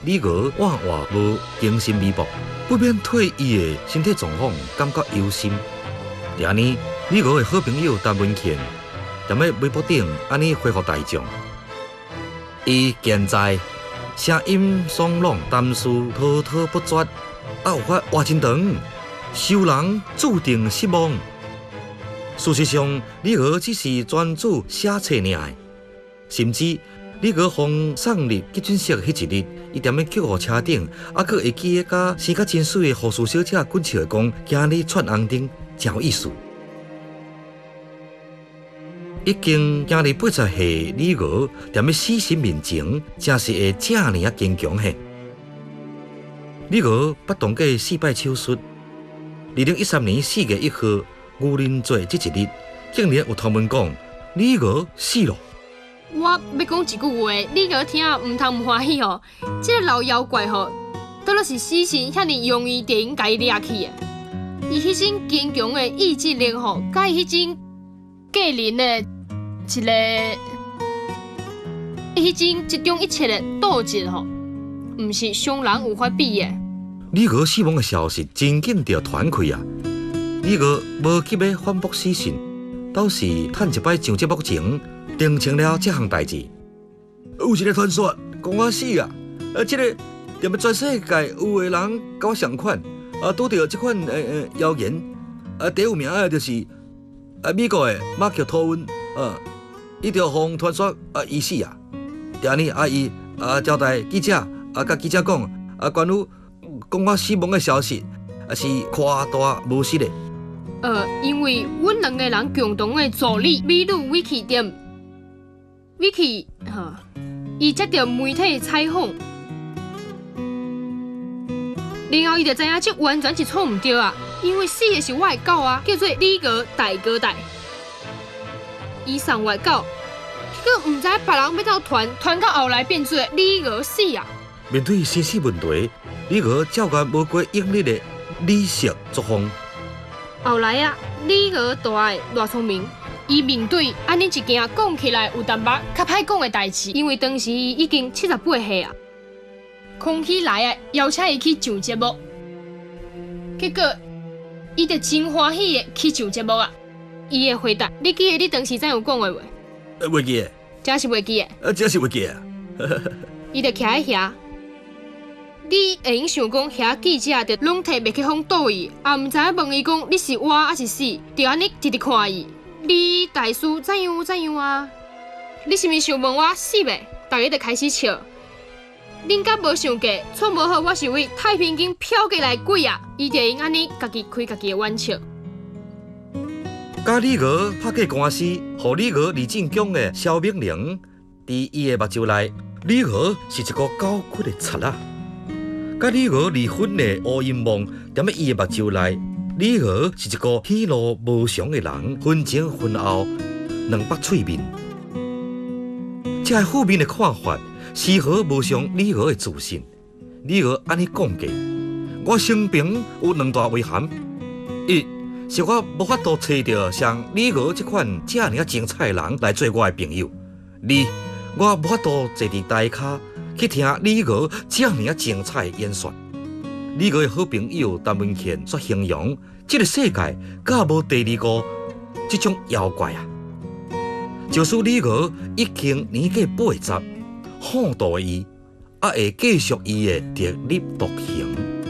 李娥活活无精神微薄，不免替伊的身体状况感觉忧心。第二年，李娥的好朋友陈文茜踮咧微博顶安尼回复大众：伊健在，声音爽朗，谈事滔滔不绝，有法活真长，受人注定失望。事实上，李娥只是专注写册尔，甚至李娥奉送入急诊室迄一日，伊踮咧救护车顶，还佫会记个甲生甲真水的护士小姐滚笑讲，今日串红灯真有意思。已经今日80岁，李娥踮咧死神面前，真是会这尔啊坚强嘿。李娥捌当过4摆手术，2013年4月1号。愚人节这一日，竟然有传闻讲李娥死了。 我要讲一句话，你个听唔通唔欢喜哦。这个老妖怪吼，倒落是死神遐尼容易电影甲伊掠去的。伊迄种坚强的意志力吼，甲伊迄种个人的迄种一切的斗志吼，唔是常人有法比的。 李娥死亡的消息真紧就传开啊！李娥无急要反驳死讯，倒是趁一摆上节目前澄清了这项代志。有一个传说讲我死啊，这个踮咧全世界有个人甲我相款，拄到这款谣言，第一名的就是美国的马克吐温，伊就互传说伊死啊。第二呢，伊交代记者，甲记者讲，关于讲我死亡的消息，是夸大无实的。 因为阮两个人共同的助理美女 Vicky 店 ，Vicky 伊接到媒体的采访，然后伊就知影这完全是错唔对啊，因为死的是我的狗啊，叫做李哥大哥大，伊送我的狗，结果唔知别人要到传到后来变做李哥死啊。 面对生死问题，李娥照惯无过英烈的理性作风。 后来啊，李娥大爱偌聪明，伊面对安尼一件讲起来有淡薄较歹讲的代志，因为当时伊已经78岁啊，空气来啊，邀请伊去上节目，结果伊就真欢喜的去上节目啊。伊的回答，你记得你当时怎有讲的话？ 袂记的， 真是袂记的。 真是袂记的。 伊就徛喺遐。你会用想讲，遐记者就拢摕麦克风倒伊，也毋知影问伊讲你是活还是死，就安尼直直看伊。你大师怎样啊？你是毋是想问我死袂？大家就开始笑。恁敢无想过，错无好，我是为太平间飘过来鬼啊！伊就用安尼家己开家己的玩笑。 甲李娥拍过官司，互李娥离政宫的萧明玲，伫伊的目睭内，李娥是一个高骨的贼仔。甲李娥离婚的乌阴梦，踮咧伊的目睭内，李娥是一个喜怒无常的人，分前分后，两把喙面。这个负面的看法，丝毫无伤李娥的自信。李娥安尼讲过：我生平有2大遗憾，一是我无法度找到像李娥这款这样精彩的人来做我的朋友；二我无法度坐伫台骹。去听李娥这样精彩的演说。李娥的好朋友陈文茜所形容，这个世界敢无第二个这种妖怪啊！就算李娥已经年纪80，好大的伊，也会继续伊的特立独行。